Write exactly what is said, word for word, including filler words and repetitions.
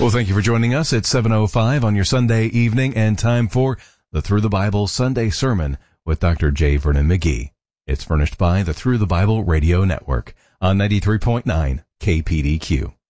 Well, thank you for joining us at seven oh five on your Sunday evening, and time for the Through the Bible Sunday Sermon with Doctor J. Vernon McGee. It's furnished by the Through the Bible Radio Network on ninety-three point nine K P D Q.